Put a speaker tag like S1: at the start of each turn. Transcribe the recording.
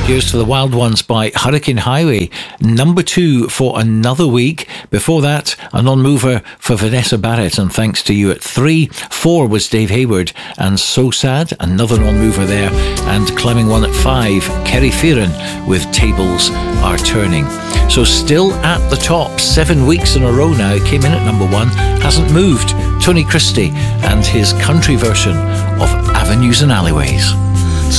S1: Here's to the Wild Ones by Hurricane Highway, number 2 for another week. Before that, a non-mover for Vanessa Barrett, and thanks to you at 3. 4 was Dave Hayward, and So Sad, another non-mover there. And climbing one at 5, Kerry Fearon with Tables Are Turning. So still at the top, 7 weeks in a row now, came in at number 1, hasn't moved. Tony Christie and his country version of Avenues and Alleyways.